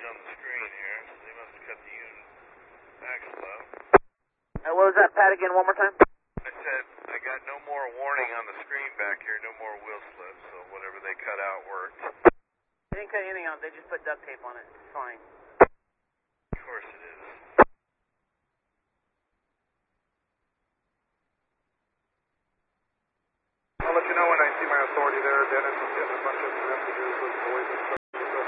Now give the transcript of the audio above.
on the screen here. They must have cut the unit axle out. What was that, Pat, again, one more time? I said I got no more warning on the screen back here, no more wheel slips, so whatever they cut out worked. They didn't cut anything out, they just put duct tape on it. It's fine. Of course it is. I'll let you know when I see my authority there, Dennis.